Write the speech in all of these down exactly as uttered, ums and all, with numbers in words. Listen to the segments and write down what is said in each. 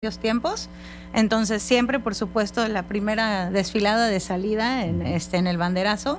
tiempos. Entonces siempre, por supuesto, la primera desfilada de salida en este en el banderazo,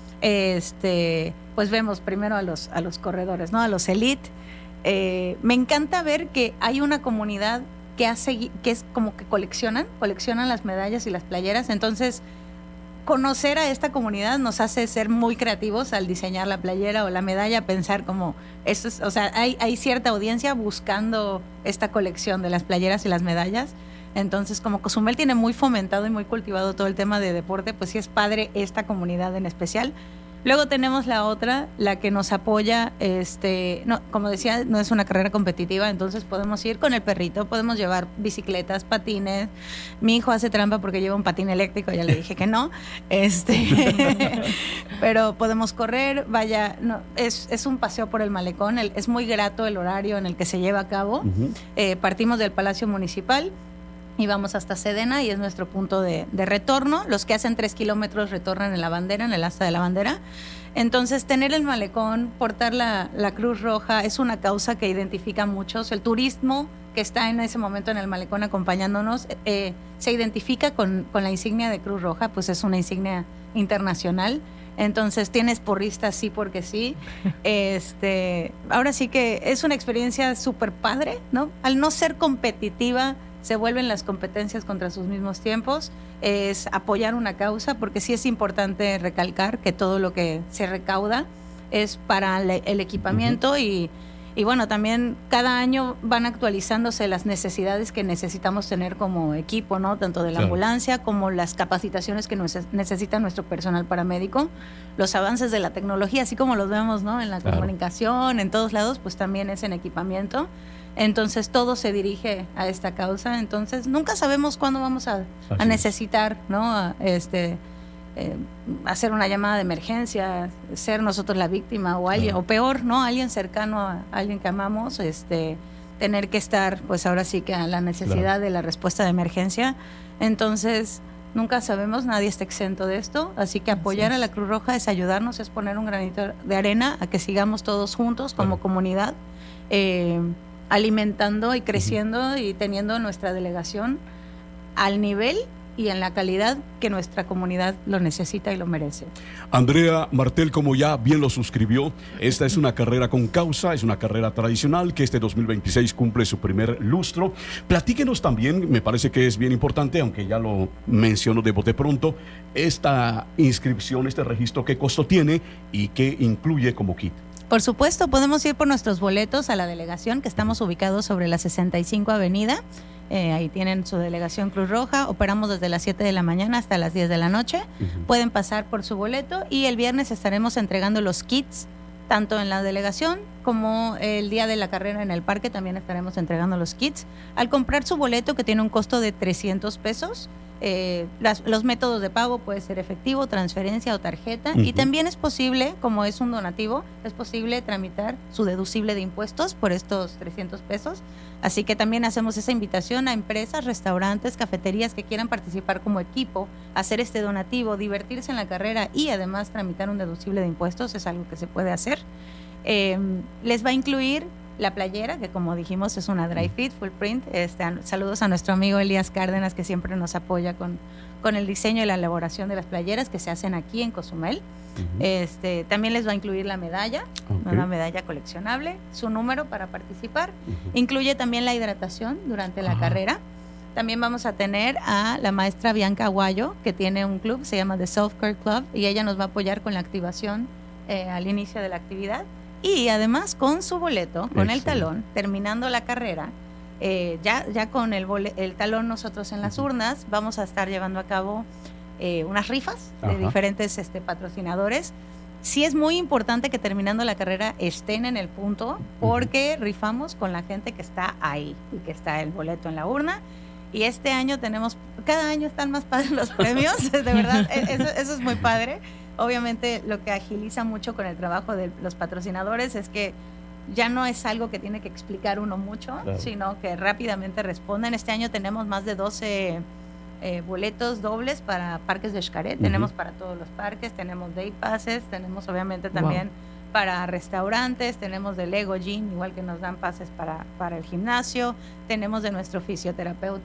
este pues vemos primero a los a los corredores, ¿no? A los elite. Eh, me encanta ver que hay una comunidad que hace que es como que coleccionan, coleccionan las medallas y las playeras. Entonces, conocer a esta comunidad nos hace ser muy creativos al diseñar la playera o la medalla, pensar como eso es, o sea, hay, hay cierta audiencia buscando esta colección de las playeras y las medallas. Entonces, como Cozumel tiene muy fomentado y muy cultivado todo el tema de deporte, pues sí es padre esta comunidad en especial. Luego tenemos la otra, la que nos apoya, este, no, como decía, no es una carrera competitiva, entonces podemos ir con el perrito, podemos llevar bicicletas, patines. Mi hijo hace trampa porque lleva un patín eléctrico, ya le dije que no, este, pero podemos correr, vaya, no, es, es un paseo por el malecón, el, es muy grato el horario en el que se lleva a cabo. Uh-huh. eh, partimos del Palacio Municipal y vamos hasta Sedena y es nuestro punto de, de retorno. Los que hacen tres kilómetros retornan en la bandera, en el asta de la bandera. Entonces, tener el malecón, portar la, la Cruz Roja es una causa que identifica a muchos. El turismo que está en ese momento en el malecón acompañándonos eh, se identifica con, con la insignia de Cruz Roja, pues es una insignia internacional. Entonces tienes porristas sí porque sí. Este, ahora sí que es una experiencia súper padre, ¿no? Al no ser competitiva, se vuelven las competencias contra sus mismos tiempos, es apoyar una causa, porque sí es importante recalcar que todo lo que se recauda es para el equipamiento. Uh-huh. y, y bueno, también cada año van actualizándose las necesidades que necesitamos tener como equipo, ¿no? Tanto de la claro. ambulancia como las capacitaciones que nos necesita nuestro personal paramédico, los avances de la tecnología, así como los vemos, ¿no? En la claro. comunicación, en todos lados, pues también es en equipamiento. Entonces todo se dirige a esta causa. Entonces nunca sabemos cuándo vamos a, a necesitar, ¿no? A, este, eh, hacer una llamada de emergencia, ser nosotros la víctima o alguien, claro. o peor, ¿no? Alguien cercano a alguien que amamos, este, tener que estar, pues ahora sí que a la necesidad claro. de la respuesta de emergencia. Entonces nunca sabemos, nadie está exento de esto, así que apoyar así es. A la Cruz Roja es ayudarnos, es poner un granito de arena a que sigamos todos juntos como claro. comunidad. Eh, alimentando y creciendo uh-huh. y teniendo nuestra delegación al nivel y en la calidad que nuestra comunidad lo necesita y lo merece. Andrea Martel, como ya bien lo suscribió, esta es una carrera con causa, es una carrera tradicional que este dos mil veintiséis cumple su primer lustro. Platíquenos también, me parece que es bien importante, aunque ya lo menciono de bote pronto, esta inscripción, este registro, qué costo tiene y qué incluye como kit. Por supuesto, podemos ir por nuestros boletos a la delegación, que estamos ubicados sobre la sesenta y cinco Avenida. Eh, ahí tienen su delegación Cruz Roja. Operamos desde las siete de la mañana hasta las diez de la noche. Uh-huh. Pueden pasar por su boleto y el viernes estaremos entregando los kits, tanto en la delegación como el día de la carrera en el parque también estaremos entregando los kits. Al comprar su boleto, que tiene un costo de trescientos pesos, Eh, las, los métodos de pago puede ser efectivo, transferencia o tarjeta. Uh-huh. Y también es posible, como es un donativo, es posible tramitar su deducible de impuestos por estos trescientos pesos. Así que también hacemos esa invitación a empresas, restaurantes, cafeterías que quieran participar como equipo, hacer este donativo, divertirse en la carrera y además tramitar un deducible de impuestos, es algo que se puede hacer. Eh, les va a incluir la playera, que como dijimos es una dry fit, full print. Este, saludos a nuestro amigo Elías Cárdenas, que siempre nos apoya con, con el diseño y la elaboración de las playeras que se hacen aquí en Cozumel. Uh-huh. Este, también les va a incluir la medalla, okay. una medalla coleccionable, su número para participar. Uh-huh. Incluye también la hidratación durante la uh-huh. carrera. También vamos a tener a la maestra Bianca Aguayo, que tiene un club, se llama The Self Care Club, y ella nos va a apoyar con la activación eh, al inicio de la actividad. Y además con su boleto, con Excelente. El talón, terminando la carrera, eh, ya, ya con el, bole, el talón nosotros en las urnas, vamos a estar llevando a cabo eh, unas rifas Ajá. de diferentes este, patrocinadores. Sí es muy importante que terminando la carrera estén en el punto, porque uh-huh. rifamos con la gente que está ahí y que está el boleto en la urna. Y este año tenemos, cada año están más padres los premios, de verdad, eso, eso es muy padre. Obviamente lo que agiliza mucho con el trabajo de los patrocinadores es que ya no es algo que tiene que explicar uno mucho, claro. sino que rápidamente responden. Este año tenemos más de doce eh, boletos dobles para parques de Xcaret, uh-huh. tenemos para todos los parques, tenemos day passes, tenemos obviamente también para restaurantes, tenemos de Lego Gym, igual que nos dan pases para, para el gimnasio, tenemos de nuestro fisioterapeuta